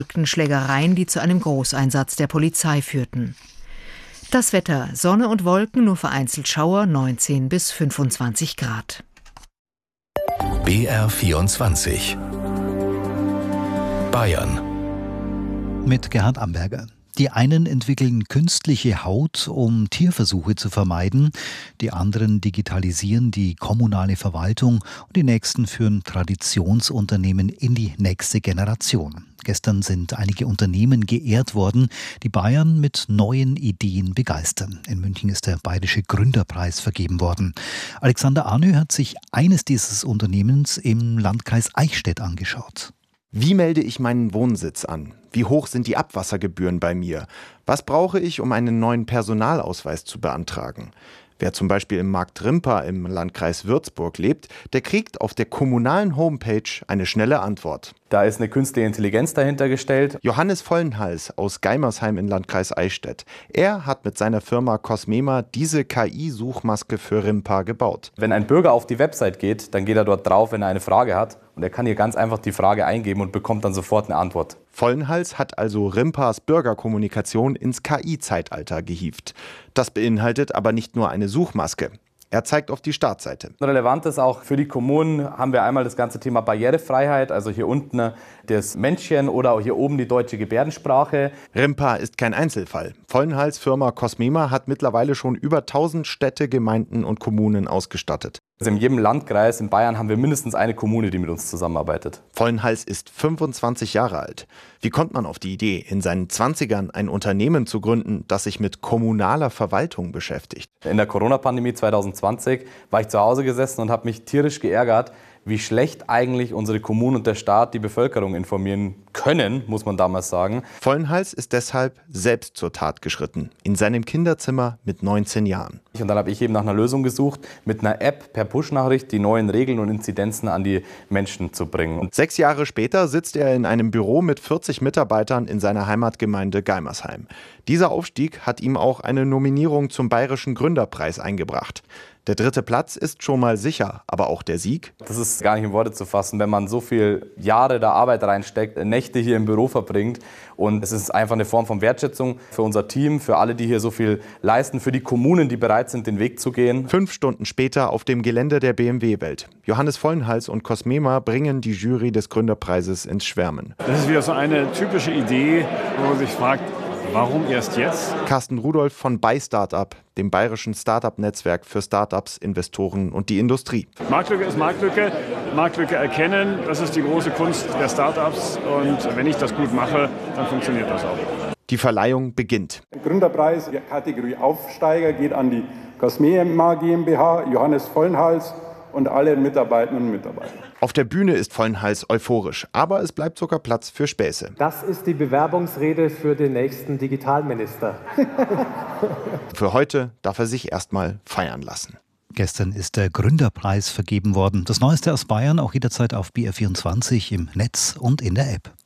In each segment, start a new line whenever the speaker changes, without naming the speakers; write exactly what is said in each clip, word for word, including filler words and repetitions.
Schlägereien, die zu einem Großeinsatz der Polizei führten. Das Wetter: Sonne und Wolken, nur vereinzelt Schauer, neunzehn bis fünfundzwanzig Grad.
B R vierundzwanzig Bayern
mit Gerhard Amberger. Die einen entwickeln künstliche Haut, um Tierversuche zu vermeiden. Die anderen digitalisieren die kommunale Verwaltung. Und die nächsten führen Traditionsunternehmen in die nächste Generation. Gestern sind einige Unternehmen geehrt worden, die Bayern mit neuen Ideen begeistern. In München ist der Bayerische Gründerpreis vergeben worden. Alexander Arnö hat sich eines dieses Unternehmens im Landkreis Eichstätt angeschaut.
Wie melde ich meinen Wohnsitz an? Wie hoch sind die Abwassergebühren bei mir? Was brauche ich, um einen neuen Personalausweis zu beantragen? Wer zum Beispiel im Markt Rimpa im Landkreis Würzburg lebt, der kriegt auf der kommunalen Homepage eine schnelle Antwort.
Da ist eine künstliche Intelligenz dahinter gestellt.
Johannes Vollenhals aus Geimersheim im Landkreis Eichstätt. Er hat mit seiner Firma Cosmema diese K I-Suchmaske für Rimpa gebaut.
Wenn ein Bürger auf die Website geht, dann geht er dort drauf, wenn er eine Frage hat. Und er kann hier ganz einfach die Frage eingeben und bekommt dann sofort eine Antwort.
Vollenhals hat also Rimpas Bürgerkommunikation ins K I-Zeitalter gehievt. Das beinhaltet aber nicht nur eine Suchmaske. Er zeigt auf die Startseite.
Relevant ist auch für die Kommunen, haben wir einmal das ganze Thema Barrierefreiheit, also hier unten das Männchen oder auch hier oben die deutsche Gebärdensprache.
Rimpa ist kein Einzelfall. Vollenhals Firma Cosmema hat mittlerweile schon über tausend Städte, Gemeinden und Kommunen ausgestattet.
Also in jedem Landkreis in Bayern haben wir mindestens eine Kommune, die mit uns zusammenarbeitet.
Vollenhals ist fünfundzwanzig Jahre alt. Wie kommt man auf die Idee, in seinen Zwanzigern ein Unternehmen zu gründen, das sich mit kommunaler Verwaltung beschäftigt?
In der Corona-Pandemie zweitausendzwanzig war ich zu Hause gesessen und habe mich tierisch geärgert, wie schlecht eigentlich unsere Kommunen und der Staat die Bevölkerung informieren können, muss man damals sagen.
Vollenhals ist deshalb selbst zur Tat geschritten, in seinem Kinderzimmer mit neunzehn Jahren.
Und dann habe ich eben nach einer Lösung gesucht, mit einer App per Push-Nachricht die neuen Regeln und Inzidenzen an die Menschen zu bringen.
Und sechs Jahre später sitzt er in einem Büro mit vierzig Mitarbeitern in seiner Heimatgemeinde Geimersheim. Dieser Aufstieg hat ihm auch eine Nominierung zum Bayerischen Gründerpreis eingebracht. Der dritte Platz ist schon mal sicher, aber auch der Sieg?
Das ist gar nicht in Worte zu fassen, wenn man so viele Jahre der Arbeit reinsteckt, Nächte hier im Büro verbringt. Und es ist einfach eine Form von Wertschätzung für unser Team, für alle, die hier so viel leisten, für die Kommunen, die bereit sind, den Weg zu gehen.
Fünf Stunden später auf dem Gelände der B M W-Welt. Johannes Vollenhals und Cosmema bringen die Jury des Gründerpreises ins Schwärmen.
Das ist wieder so eine typische Idee, wo man sich fragt, warum erst jetzt?
Carsten Rudolph von ByStartup, dem bayerischen Startup-Netzwerk für Startups, Investoren und die Industrie.
Marktlücke ist Marktlücke. Marktlücke erkennen, das ist die große Kunst der Startups. Und wenn ich das gut mache, dann funktioniert das auch.
Die Verleihung beginnt.
Der Gründerpreis der Kategorie Aufsteiger geht an die Cosmema GmbH, Johannes Vollenhals und alle Mitarbeiterinnen und Mitarbeiter.
Auf der Bühne ist Vollenhals euphorisch, aber es bleibt sogar Platz für Späße.
Das ist die Bewerbungsrede für den nächsten Digitalminister.
Für heute darf er sich erstmal feiern lassen.
Gestern ist der Gründerpreis vergeben worden. Das Neueste aus Bayern auch jederzeit auf B R vierundzwanzig im Netz und in der App.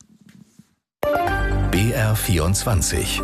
B R vierundzwanzig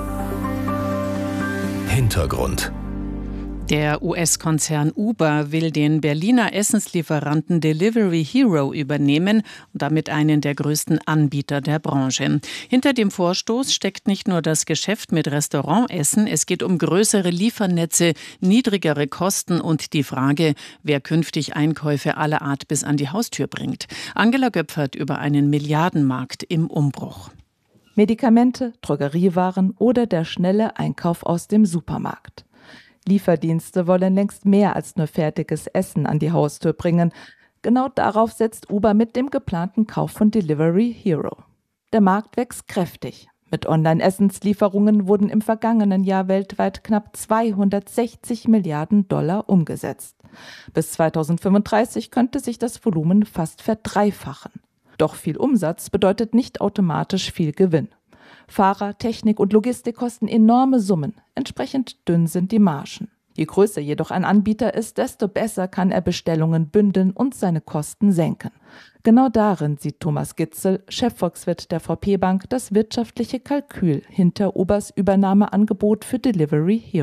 Hintergrund.
Der U S-Konzern Uber will den Berliner Essenslieferanten Delivery Hero übernehmen und damit einen der größten Anbieter der Branche. Hinter dem Vorstoß steckt nicht nur das Geschäft mit Restaurantessen, es geht um größere Liefernetze, niedrigere Kosten und die Frage, wer künftig Einkäufe aller Art bis an die Haustür bringt. Angela Göpfert über einen Milliardenmarkt im Umbruch.
Medikamente, Drogeriewaren oder der schnelle Einkauf aus dem Supermarkt. Lieferdienste wollen längst mehr als nur fertiges Essen an die Haustür bringen. Genau darauf setzt Uber mit dem geplanten Kauf von Delivery Hero. Der Markt wächst kräftig. Mit Online-Essenslieferungen wurden im vergangenen Jahr weltweit knapp zweihundertsechzig Milliarden Dollar umgesetzt. Bis zweitausendfünfunddreißig könnte sich das Volumen fast verdreifachen. Doch viel Umsatz bedeutet nicht automatisch viel Gewinn. Fahrer, Technik und Logistik kosten enorme Summen. Entsprechend dünn sind die Margen. Je größer jedoch ein Anbieter ist, desto besser kann er Bestellungen bündeln und seine Kosten senken. Genau darin sieht Thomas Gitzel, Chefvolkswirt der V P Bank, das wirtschaftliche Kalkül hinter Ubers Übernahmeangebot für Delivery Hero.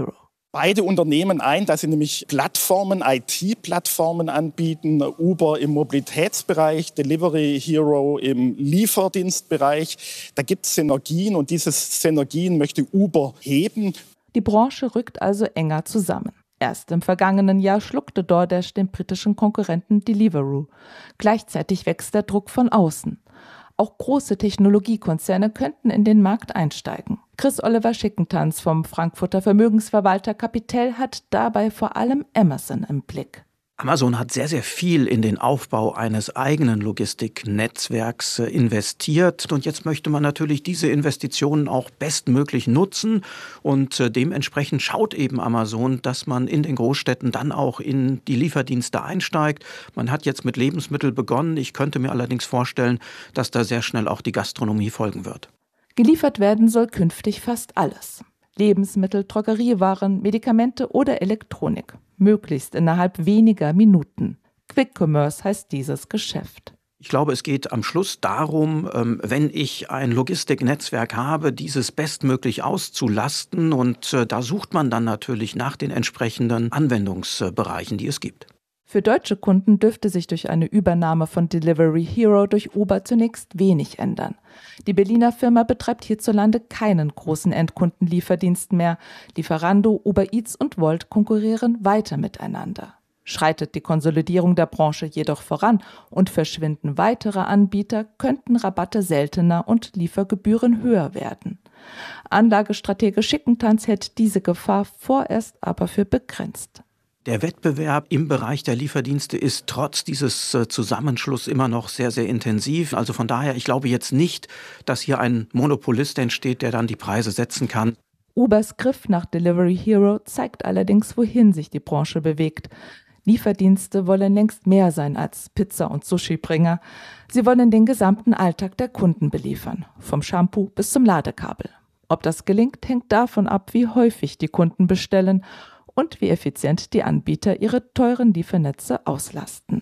beide Unternehmen ein, dass sie nämlich Plattformen, I T-Plattformen anbieten. Uber im Mobilitätsbereich, Delivery Hero im Lieferdienstbereich. Da gibt es Synergien und diese Synergien möchte Uber heben.
Die Branche rückt also enger zusammen. Erst im vergangenen Jahr schluckte DoorDash den britischen Konkurrenten Deliveroo. Gleichzeitig wächst der Druck von außen. Auch große Technologiekonzerne könnten in den Markt einsteigen. Chris Oliver Schickentanz vom Frankfurter Vermögensverwalter Capitel hat dabei vor allem Amazon im Blick.
Amazon hat sehr, sehr viel in den Aufbau eines eigenen Logistiknetzwerks investiert. Und jetzt möchte man natürlich diese Investitionen auch bestmöglich nutzen. Und dementsprechend schaut eben Amazon, dass man in den Großstädten dann auch in die Lieferdienste einsteigt. Man hat jetzt mit Lebensmitteln begonnen. Ich könnte mir allerdings vorstellen, dass da sehr schnell auch die Gastronomie folgen wird.
Geliefert werden soll künftig fast alles. Lebensmittel, Drogeriewaren, Medikamente oder Elektronik. Möglichst innerhalb weniger Minuten. Quick Commerce heißt dieses Geschäft.
Ich glaube, es geht am Schluss darum, wenn ich ein Logistiknetzwerk habe, dieses bestmöglich auszulasten. Und da sucht man dann natürlich nach den entsprechenden Anwendungsbereichen, die es gibt.
Für deutsche Kunden dürfte sich durch eine Übernahme von Delivery Hero durch Uber zunächst wenig ändern. Die Berliner Firma betreibt hierzulande keinen großen Endkundenlieferdienst mehr. Lieferando, Uber Eats und Wolt konkurrieren weiter miteinander. Schreitet die Konsolidierung der Branche jedoch voran und verschwinden weitere Anbieter, könnten Rabatte seltener und Liefergebühren höher werden. Anlagestratege Schickentanz hält diese Gefahr vorerst aber für begrenzt.
Der Wettbewerb im Bereich der Lieferdienste ist trotz dieses Zusammenschlusses immer noch sehr, sehr intensiv. Also von daher, ich glaube jetzt nicht, dass hier ein Monopolist entsteht, der dann die Preise setzen kann.
Ubers Griff nach Delivery Hero zeigt allerdings, wohin sich die Branche bewegt. Lieferdienste wollen längst mehr sein als Pizza- und Sushi-Bringer. Sie wollen den gesamten Alltag der Kunden beliefern, vom Shampoo bis zum Ladekabel. Ob das gelingt, hängt davon ab, wie häufig die Kunden bestellen und wie effizient die Anbieter ihre teuren Liefernetze auslasten.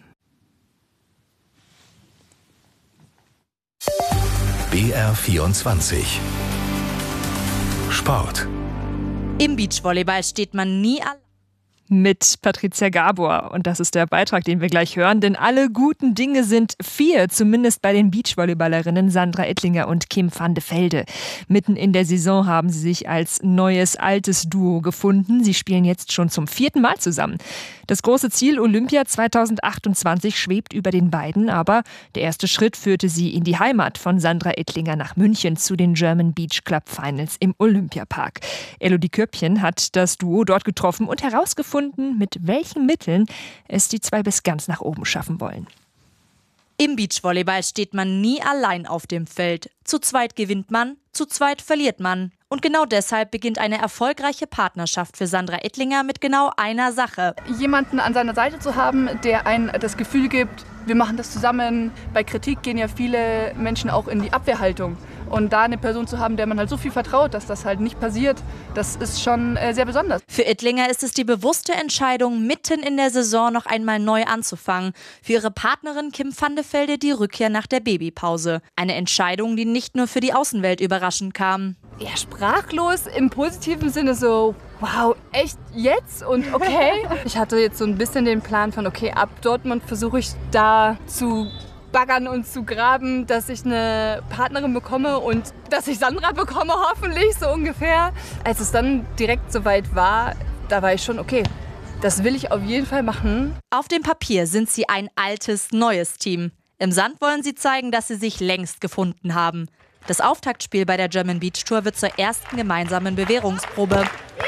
B R vierundzwanzig Sport.
Im Beachvolleyball steht man nie allein.
Mit Patricia Gabor. Und das ist der Beitrag, den wir gleich hören. Denn alle guten Dinge sind vier, zumindest bei den Beachvolleyballerinnen Sandra Ettlinger und Kim van de Velde. Mitten in der Saison haben sie sich als neues, altes Duo gefunden. Sie spielen jetzt schon zum vierten Mal zusammen. Das große Ziel Olympia zweitausendachtundzwanzig schwebt über den beiden, aber der erste Schritt führte sie in die Heimat von Sandra Ettlinger nach München zu den German Beach Club Finals im Olympiapark. Elodie Köppchen hat das Duo dort getroffen und herausgefunden, mit welchen Mitteln es die zwei bis ganz nach oben schaffen wollen.
Im Beachvolleyball steht man nie allein auf dem Feld. Zu zweit gewinnt man, zu zweit verliert man. Und genau deshalb beginnt eine erfolgreiche Partnerschaft für Sandra Ettlinger mit genau einer Sache.
Jemanden an seiner Seite zu haben, der einem das Gefühl gibt, wir machen das zusammen. Bei Kritik gehen ja viele Menschen auch in die Abwehrhaltung. Und da eine Person zu haben, der man halt so viel vertraut, dass das halt nicht passiert, das ist schon äh, sehr besonders.
Für Ettlinger ist es die bewusste Entscheidung, mitten in der Saison noch einmal neu anzufangen. Für ihre Partnerin Kim van de Velde die Rückkehr nach der Babypause. Eine Entscheidung, die nicht nur für die Außenwelt überraschend kam.
Ja, sprachlos im positiven Sinne so, wow, echt jetzt und okay. Ich hatte jetzt so ein bisschen den Plan von, okay, ab Dortmund versuche ich da zu baggern und zu graben, dass ich eine Partnerin bekomme und dass ich Sandra bekomme, hoffentlich, so ungefähr. Als es dann direkt soweit war, da war ich schon, okay, das will ich auf jeden Fall machen.
Auf dem Papier sind sie ein altes, neues Team. Im Sand wollen sie zeigen, dass sie sich längst gefunden haben. Das Auftaktspiel bei der German Beach Tour wird zur ersten gemeinsamen Bewährungsprobe.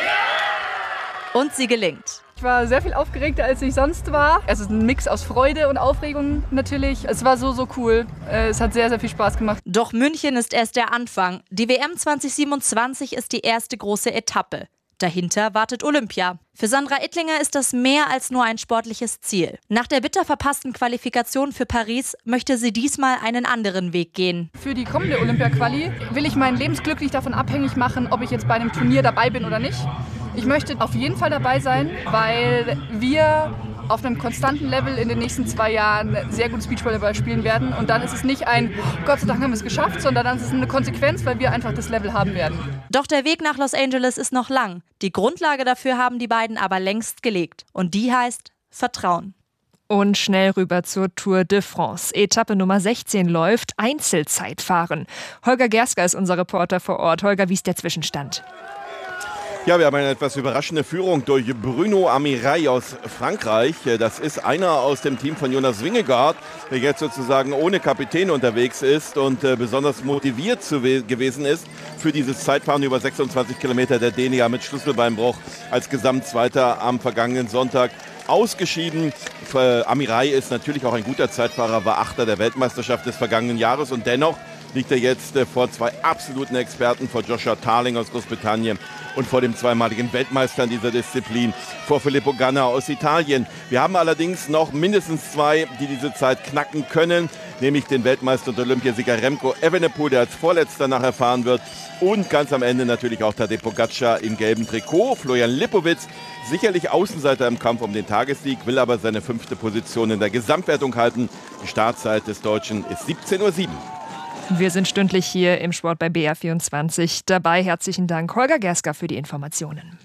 Und sie gelingt.
Ich war sehr viel aufgeregter, als ich sonst war. Es ist ein Mix aus Freude und Aufregung natürlich. Es war so, so cool. Es hat sehr, sehr viel Spaß gemacht.
Doch München ist erst der Anfang. Die W M zwanzig siebenundzwanzig ist die erste große Etappe. Dahinter wartet Olympia. Für Sandra Ettlinger ist das mehr als nur ein sportliches Ziel. Nach der bitter verpassten Qualifikation für Paris möchte sie diesmal einen anderen Weg gehen.
Für die kommende Olympia-Quali will ich mein Lebensglück nicht davon abhängig machen, ob ich jetzt bei einem Turnier dabei bin oder nicht. Ich möchte auf jeden Fall dabei sein, weil wir auf einem konstanten Level in den nächsten zwei Jahren sehr gutes Beachvolleyball spielen werden. Und dann ist es nicht ein, Gott sei Dank haben wir es geschafft, sondern dann ist es eine Konsequenz, weil wir einfach das Level haben werden.
Doch der Weg nach Los Angeles ist noch lang. Die Grundlage dafür haben die beiden aber längst gelegt. Und die heißt Vertrauen.
Und schnell rüber zur Tour de France. Etappe Nummer sechzehn läuft Einzelzeitfahren. Holger Gerska ist unser Reporter vor Ort. Holger, wie ist der Zwischenstand?
Ja, wir haben eine etwas überraschende Führung durch Bruno Amirail aus Frankreich. Das ist einer aus dem Team von Jonas Vingegaard, der jetzt sozusagen ohne Kapitän unterwegs ist und äh, besonders motiviert zu gewesen ist für dieses Zeitfahren über sechsundzwanzig Kilometer. Der Däne mit Schlüsselbeinbruch als Gesamtzweiter am vergangenen Sonntag ausgeschieden. Äh, Amirail ist natürlich auch ein guter Zeitfahrer, war Achter der Weltmeisterschaft des vergangenen Jahres und dennoch liegt er jetzt äh, vor zwei absoluten Experten, vor Joshua Tarling aus Großbritannien und vor dem zweimaligen Weltmeister in dieser Disziplin, vor Filippo Ganna aus Italien. Wir haben allerdings noch mindestens zwei, die diese Zeit knacken können, nämlich den Weltmeister und Olympiasieger Remco Evenepoel, der als Vorletzter nachher fahren wird, und ganz am Ende natürlich auch Tadej Pogačar im gelben Trikot. Florian Lipowitz, sicherlich Außenseiter im Kampf um den Tagessieg, will aber seine fünfte Position in der Gesamtwertung halten. Die Startzeit des Deutschen ist siebzehn Uhr sieben.
Wir sind stündlich hier im Sport bei B R vierundzwanzig. Dabei herzlichen Dank Holger Gerska für die Informationen.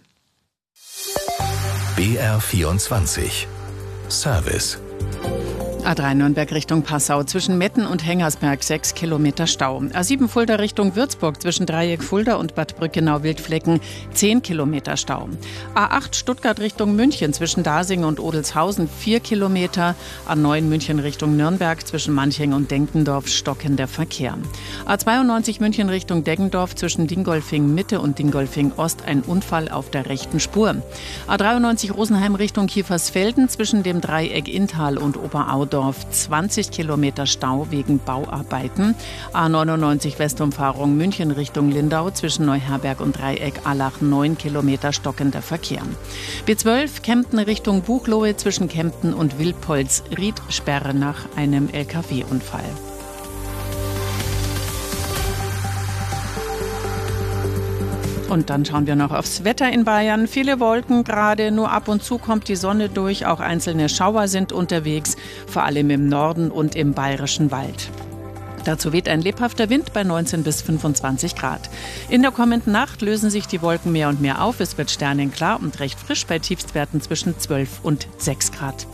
B R vierundzwanzig Service.
A drei Nürnberg Richtung Passau, zwischen Metten und Hengersberg sechs Kilometer Stau. A sieben Fulda Richtung Würzburg, zwischen Dreieck Fulda und Bad Brückenau-Wildflecken zehn Kilometer Stau. A acht Stuttgart Richtung München, zwischen Dasing und Odelshausen vier Kilometer. A neun München Richtung Nürnberg, zwischen Manching und Denkendorf stockender Verkehr. A zweiundneunzig München Richtung Deggendorf, zwischen Dingolfing Mitte und Dingolfing Ost ein Unfall auf der rechten Spur. A dreiundneunzig Rosenheim Richtung Kiefersfelden, zwischen dem Dreieck Inntal und Oberaudorf zwanzig Kilometer Stau wegen Bauarbeiten. A neunundneunzig Westumfahrung München Richtung Lindau, zwischen Neuherberg und Dreieck Allach neun Kilometer stockender Verkehr. B zwölf Kempten Richtung Buchloe, zwischen Kempten und Wildpolz Riedsperre nach einem L K W-Unfall. Und dann schauen wir noch aufs Wetter in Bayern. Viele Wolken gerade, nur ab und zu kommt die Sonne durch. Auch einzelne Schauer sind unterwegs, vor allem im Norden und im Bayerischen Wald. Dazu weht ein lebhafter Wind bei neunzehn bis fünfundzwanzig Grad. In der kommenden Nacht lösen sich die Wolken mehr und mehr auf. Es wird sternenklar und recht frisch bei Tiefstwerten zwischen zwölf und sechs Grad.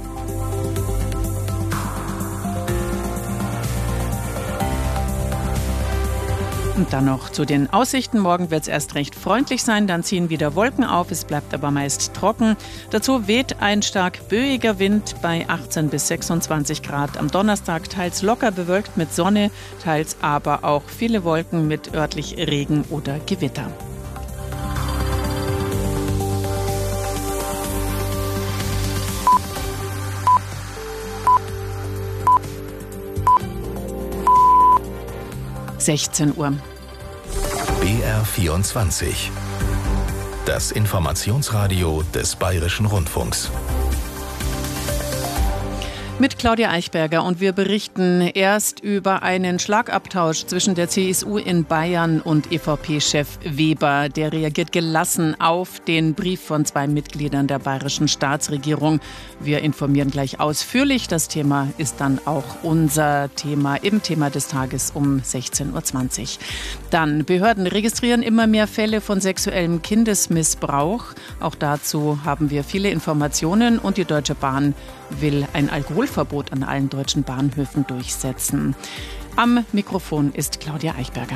Und dann noch zu den Aussichten. Morgen wird es erst recht freundlich sein, dann ziehen wieder Wolken auf, es bleibt aber meist trocken. Dazu weht ein stark böiger Wind bei achtzehn bis sechsundzwanzig Grad. Am Donnerstag teils locker bewölkt mit Sonne, teils aber auch viele Wolken mit örtlich Regen oder Gewitter. sechzehn Uhr.
B R vierundzwanzig. Das Informationsradio des Bayerischen Rundfunks.
Mit Claudia Eichberger, und wir berichten erst über einen Schlagabtausch zwischen der C S U in Bayern und E V P-Chef Weber. Der reagiert gelassen auf den Brief von zwei Mitgliedern der bayerischen Staatsregierung. Wir informieren gleich ausführlich. Das Thema ist dann auch unser Thema im Thema des Tages um sechzehn Uhr zwanzig. Dann, Behörden registrieren immer mehr Fälle von sexuellem Kindesmissbrauch. Auch dazu haben wir viele Informationen, und die Deutsche Bahn will ein Alkoholverbot an allen deutschen Bahnhöfen durchsetzen. Am Mikrofon ist Claudia Eichberger.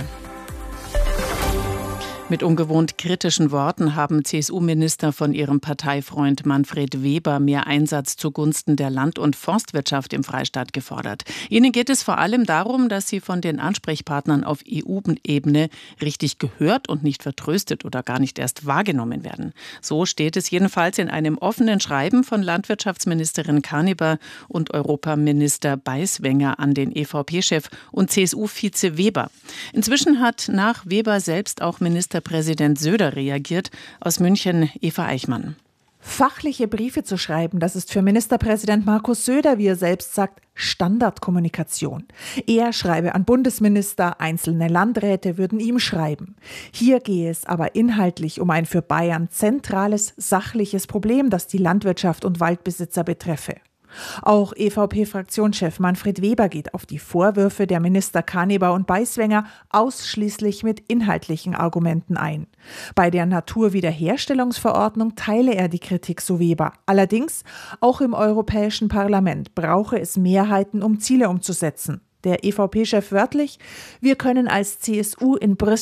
Mit ungewohnt kritischen Worten haben C S U-Minister von ihrem Parteifreund Manfred Weber mehr Einsatz zugunsten der Land- und Forstwirtschaft im Freistaat gefordert. Ihnen geht es vor allem darum, dass sie von den Ansprechpartnern auf E U-Ebene richtig gehört und nicht vertröstet oder gar nicht erst wahrgenommen werden. So steht es jedenfalls in einem offenen Schreiben von Landwirtschaftsministerin Karneber und Europaminister Beiswenger an den E V P-Chef und C S U-Vize Weber. Inzwischen hat nach Weber selbst auch Ministerpräsident Söder reagiert. Aus München, Eva Eichmann.
Fachliche Briefe zu schreiben, das ist für Ministerpräsident Markus Söder, wie er selbst sagt, Standardkommunikation. Er schreibe an Bundesminister, einzelne Landräte würden ihm schreiben. Hier gehe es aber inhaltlich um ein für Bayern zentrales, sachliches Problem, das die Landwirtschaft und Waldbesitzer betreffe. Auch E V P-Fraktionschef Manfred Weber geht auf die Vorwürfe der Minister Kaneber und Beiswenger ausschließlich mit inhaltlichen Argumenten ein. Bei der Naturwiederherstellungsverordnung teile er die Kritik, so Weber. Allerdings, auch im Europäischen Parlament brauche es Mehrheiten, um Ziele umzusetzen. Der E V P-Chef wörtlich: Wir können als C S U in Brüssel